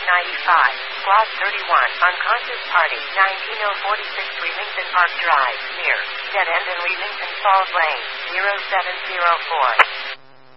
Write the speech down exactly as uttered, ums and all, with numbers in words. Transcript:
ninety-five, Squad thirty-one, Unconscious Party, nineteen oh forty-six Remington Park Drive, near, dead end in Remington Falls Lane, zero seven zero four.